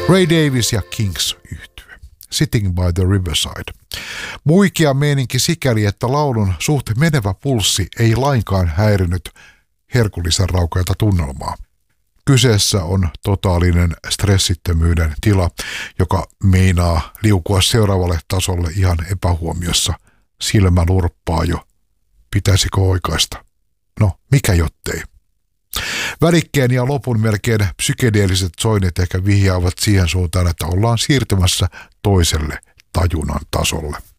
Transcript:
Ray Davies ja Kings yhtye. Sitting by the Riverside. Muikea meininki sikäli, että laulun suht menevä pulssi ei lainkaan häirinyt herkullisen raukeata tunnelmaa. Kyseessä on totaalinen stressittömyyden tila, joka meinaa liukua seuraavalle tasolle ihan epähuomiossa. Silmä lurppaa jo. Pitäisikö oikaista? No, mikä jottei. Välikkeen ja lopun melkein psykedeelliset soinnit ehkä vihjaavat siihen suuntaan, että ollaan siirtymässä toiselle tajunnan tasolle.